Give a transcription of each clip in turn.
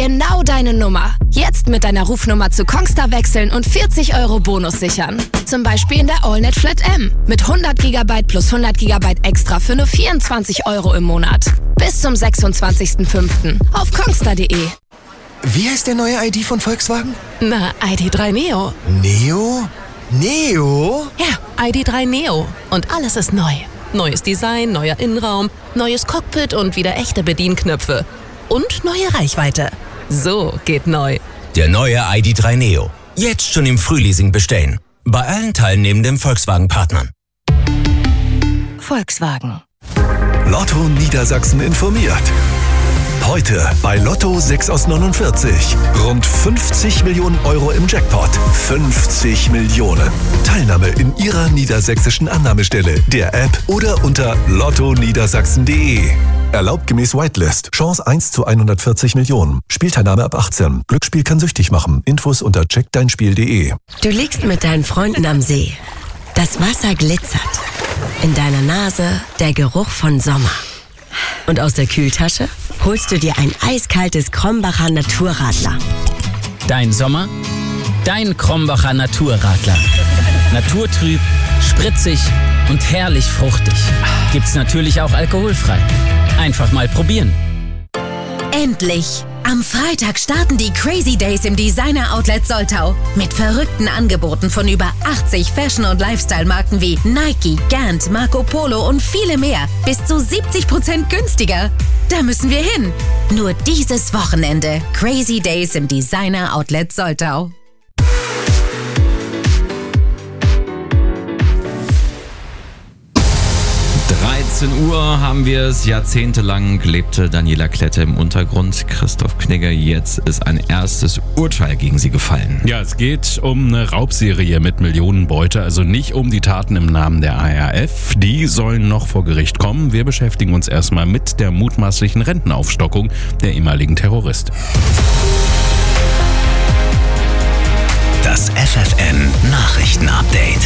Genau deine Nummer. Jetzt mit deiner Rufnummer zu Kongstar wechseln und 40 € Bonus sichern. Zum Beispiel in der AllNet Flat M mit 100 GB plus 100 GB extra für nur 24 € im Monat. Bis zum 26.05. auf kongstar.de. Wie heißt der neue ID von Volkswagen? Na, ID.3 Neo. Neo? Neo? Ja, ID.3 Neo. Und alles ist neu. Neues Design, neuer Innenraum, neues Cockpit und wieder echte Bedienknöpfe. Und neue Reichweite. So geht neu. Der neue ID.3 Neo. Jetzt schon im Frühleasing bestellen. Bei allen teilnehmenden Volkswagen-Partnern. Volkswagen. Lotto Niedersachsen informiert. Heute bei Lotto 6 aus 49. Rund 50 Millionen € im Jackpot. 50 Millionen. Teilnahme in Ihrer niedersächsischen Annahmestelle, der App oder unter lottoniedersachsen.de. Erlaubt gemäß Whitelist. Chance 1 zu 140 Millionen. Spielteilnahme ab 18. Glücksspiel kann süchtig machen. Infos unter checkdeinspiel.de. Du liegst mit deinen Freunden am See. Das Wasser glitzert. In deiner Nase der Geruch von Sommer. Und aus der Kühltasche holst du dir ein eiskaltes Krombacher Naturradler. Dein Sommer? Dein Krombacher Naturradler. Naturtrüb, spritzig und herrlich fruchtig. Gibt's natürlich auch alkoholfrei. Einfach mal probieren. Endlich! Am Freitag starten die Crazy Days im Designer Outlet Soltau. Mit verrückten Angeboten von über 80 Fashion- und Lifestyle-Marken wie Nike, Gant, Marco Polo und viele mehr. Bis zu 70% günstiger. Da müssen wir hin. Nur dieses Wochenende. Crazy Days im Designer Outlet Soltau. 13 Uhr haben wir es. Jahrzehntelang lebte Daniela Klette im Untergrund. Christoph Knigge, jetzt ist ein erstes Urteil gegen sie gefallen. Ja, es geht um eine Raubserie mit Millionenbeute, also nicht um die Taten im Namen der ARF. Die sollen noch vor Gericht kommen. Wir beschäftigen uns erstmal mit der mutmaßlichen Rentenaufstockung der ehemaligen Terroristin. Das FFN-Nachrichten-Update.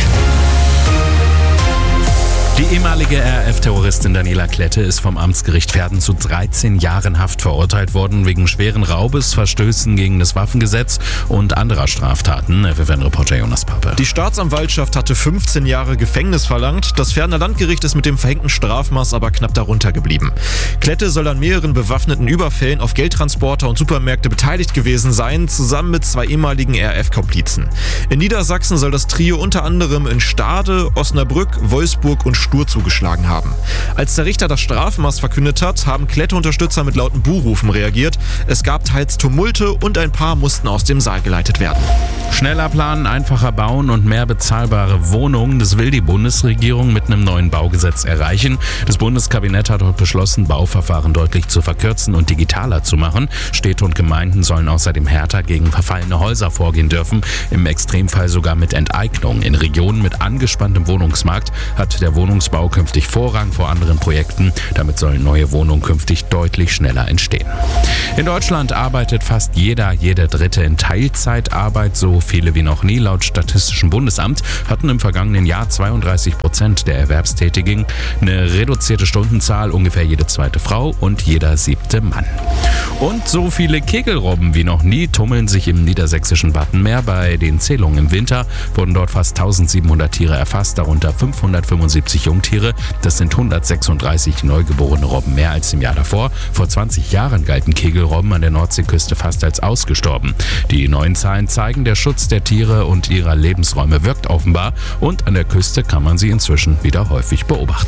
Die ehemalige RAF-Terroristin Daniela Klette ist vom Amtsgericht Verden zu 13 Jahren Haft verurteilt worden wegen schweren Raubes, Verstößen gegen das Waffengesetz und anderer Straftaten. FFN-Reporter Jonas Pappe. Die Staatsanwaltschaft hatte 15 Jahre Gefängnis verlangt. Das Verdener Landgericht ist mit dem verhängten Strafmaß aber knapp darunter geblieben. Klette soll an mehreren bewaffneten Überfällen auf Geldtransporter und Supermärkte beteiligt gewesen sein, zusammen mit 2 ehemaligen RAF-Komplizen. In Niedersachsen soll das Trio unter anderem in Stade, Osnabrück, Wolfsburg und Stur zugeschlagen haben. Als der Richter das Strafmaß verkündet hat, haben Klette-Unterstützer mit lauten Buhrufen reagiert. Es gab teils Tumulte und ein paar mussten aus dem Saal geleitet werden. Schneller planen, einfacher bauen und mehr bezahlbare Wohnungen. Das will die Bundesregierung mit einem neuen Baugesetz erreichen. Das Bundeskabinett hat heute beschlossen, Bauverfahren deutlich zu verkürzen und digitaler zu machen. Städte und Gemeinden sollen außerdem härter gegen verfallene Häuser vorgehen dürfen. Im Extremfall sogar mit Enteignung. In Regionen mit angespanntem Wohnungsmarkt hat der Wohnungsbau künftig Vorrang vor anderen Projekten. Damit sollen neue Wohnungen künftig deutlich schneller entstehen. In Deutschland arbeitet fast jede Dritte in Teilzeitarbeit, so viele wie noch nie. Laut Statistischem Bundesamt hatten im vergangenen Jahr 32% der Erwerbstätigen eine reduzierte Stundenzahl, ungefähr jede zweite Frau und jeder 7. Mann. Und so viele Kegelrobben wie noch nie tummeln sich im niedersächsischen Wattenmeer. Bei den Zählungen im Winter wurden dort fast 1700 Tiere erfasst, darunter 575 Jungtiere. Das sind 136 neugeborene Robben mehr als im Jahr davor. Vor 20 Jahren galten Kegelrobben an der Nordseeküste fast als ausgestorben. Die neuen Zahlen zeigen, der Schutz der Tiere und ihrer Lebensräume wirkt offenbar und an der Küste kann man sie inzwischen wieder häufig beobachten.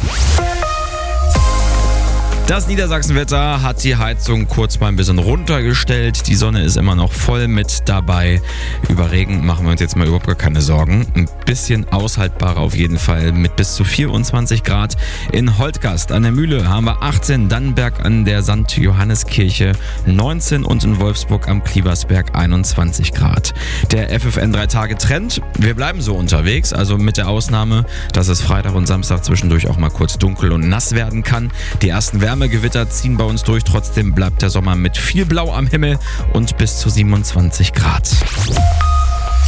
Das Niedersachsenwetter hat die Heizung kurz mal ein bisschen runtergestellt. Die Sonne ist immer noch voll mit dabei. Über Regen machen wir uns jetzt mal überhaupt gar keine Sorgen. Ein bisschen aushaltbarer auf jeden Fall mit bis zu 24 Grad. In Holtgast an der Mühle haben wir 18, Dannenberg an der St. Johanneskirche 19 und in Wolfsburg am Klieversberg 21 Grad. Der FFN 3-Tage-Trend, wir bleiben so unterwegs, also mit der Ausnahme, dass es Freitag und Samstag zwischendurch auch mal kurz dunkel und nass werden kann. Die ersten Wärmegewitter ziehen bei uns durch, trotzdem bleibt der Sommer mit viel Blau am Himmel und bis zu 27 Grad.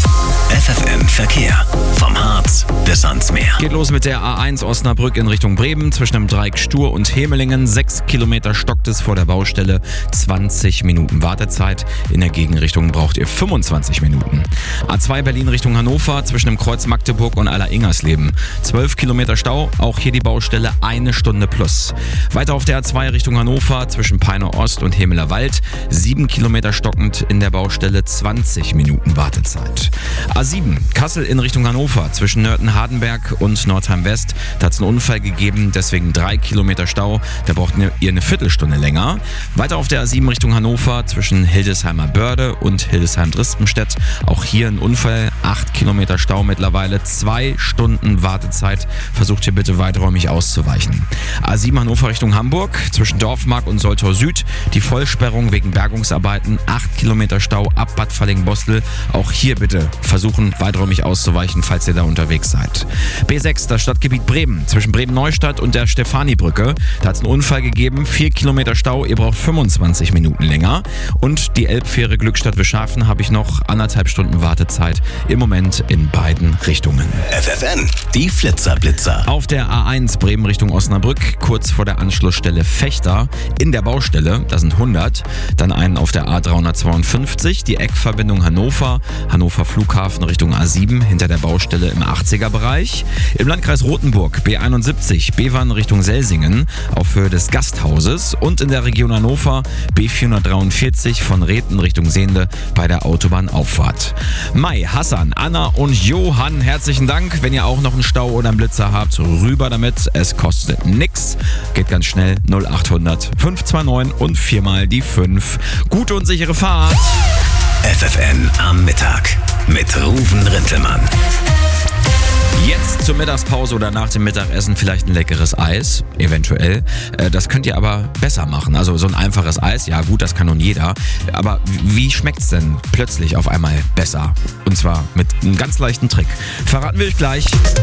FFN Verkehr. Vom Harz bis ans Meer. Geht los mit der A1 Osnabrück in Richtung Bremen zwischen dem Dreieck Stur und Hemelingen. 6 Kilometer stockt es vor der Baustelle. 20 Minuten Wartezeit. In der Gegenrichtung braucht ihr 25 Minuten. A2 Berlin Richtung Hannover zwischen dem Kreuz Magdeburg und Aller-Ingersleben. 12 Kilometer Stau. Auch hier die Baustelle 1 Stunde plus. Weiter auf der A2 Richtung Hannover zwischen Peine Ost und Hemeler Wald. 7 Kilometer stockend in der Baustelle. 20 Minuten Wartezeit. A7 Kassel in Richtung Hannover zwischen Nörten-Hardenberg und Nordheim-West. Da hat es einen Unfall gegeben, deswegen 3 Kilometer Stau. Da braucht ihr eine Viertelstunde länger. Weiter auf der A7 Richtung Hannover zwischen Hildesheimer Börde und Hildesheim-Drispenstedt. Auch hier ein Unfall, 8 Kilometer Stau mittlerweile, 2 Stunden Wartezeit. Versucht hier bitte weiträumig auszuweichen. A7 Hannover Richtung Hamburg zwischen Dorfmark und Soltau Süd. Die Vollsperrung wegen Bergungsarbeiten, 8 Kilometer Stau ab Bad Falling-Bostel. Auch hier bitte versuchen weiträumig auszuweichen, falls ihr da unterwegs seid. B6, das Stadtgebiet Bremen, zwischen Bremen-Neustadt und der Stefani-Brücke. Da hat es einen Unfall gegeben, 4 Kilometer Stau, ihr braucht 25 Minuten länger. Und die Elbfähre Glückstadt-Wischhafen habe ich noch 1,5 Stunden Wartezeit im Moment in beiden Richtungen. FFN, die Flitzer-Blitzer. Auf der A1 Bremen Richtung Osnabrück, kurz vor der Anschlussstelle Fechter, in der Baustelle, da sind 100. Dann einen auf der A352, die Eckverbindung Hannover, Hannover Flughafen Richtung A7, hinter der Baustelle im 80er-Bereich. Im Landkreis Rothenburg B71, Bevern Richtung Selsingen, auf Höhe des Gasthauses. Und in der Region Hannover B443 von Reten Richtung Sehnde bei der Autobahnauffahrt. Mai, Hassan, Anna und Johann, herzlichen Dank. Wenn ihr auch noch einen Stau oder einen Blitzer habt, rüber damit. Es kostet nix. Geht ganz schnell. 0800 529 und 4 mal die 5. Gute und sichere Fahrt. FFN am Mittag mit Ruven Rintelmann. Jetzt zur Mittagspause oder nach dem Mittagessen vielleicht ein leckeres Eis, eventuell. Das könnt ihr aber besser machen. Also so ein einfaches Eis, ja gut, das kann nun jeder. Aber wie schmeckt's denn plötzlich auf einmal besser? Und zwar mit einem ganz leichten Trick. Verraten wir euch gleich.